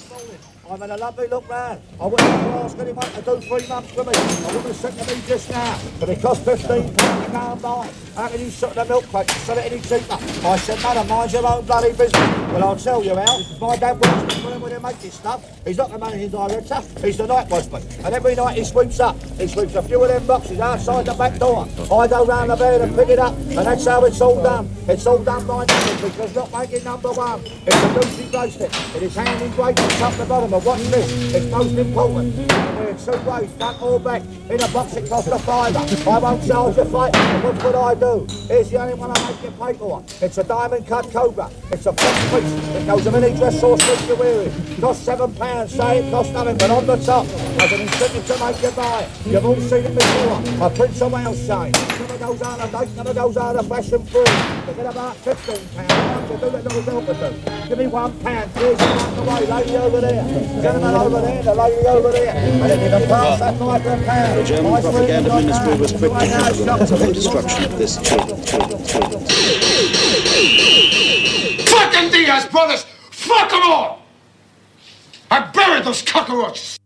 I'm in a lovely look round. I wouldn't ask anyone to do 3 months for me. I wouldn't have said to me just now, but it cost £15 to go and buy. How can you shut the milk crate and sell it any cheaper? I said, madam, mind your own bloody business. Well, I'll tell you, Al, my dad works for him when they make this stuff. He's not the managing director, he's the night watchman. And every night he sweeps up. He sweeps a few of them boxes outside the back door. I go round the bed and pick it up, and that's how it's all done. It's all done by nothing, because not making number one. It's a Lucy bracelet. It is hand engraved top to bottom. And watch this, it's most important. We're 2 ways, front or back. In a box it costs a £5. I won't charge you for it. Look what I do. Here's the only one I make you pay for. It's a diamond cut cobra. It's a fresh piece. It goes with any dress or suit you're wearing. Costs £7. Say it costs nothing, but on the top, as an incentive to make you buy it. You've all seen it before. A Prince of Wales chain. Never goes out of date, never goes out of fashion free. They get about £15. Why don't you do it, little helper do? Give me £1. Here's the one the way, lady over there. Gentleman over there, the lady over there. And if you can pass that night for £1. The German propaganda ministry was quickly to the destruction of this children. Fucking Diaz brothers! Fuck them all! I buried those cockroaches!